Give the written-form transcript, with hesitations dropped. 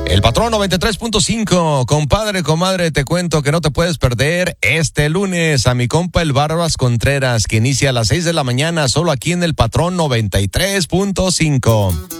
El Patrón 93.5, compadre, comadre, te cuento que no te puedes perder este lunes a mi compa el Barbas Contreras, que inicia a las 6 de la mañana solo aquí en el Patrón 93.5.